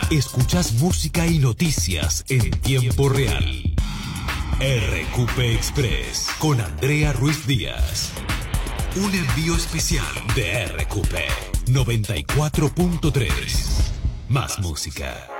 Escuchas música y noticias en tiempo real. RQP Express con Andrea Ruiz Díaz. Un envío especial de RQP 94.3. Más música.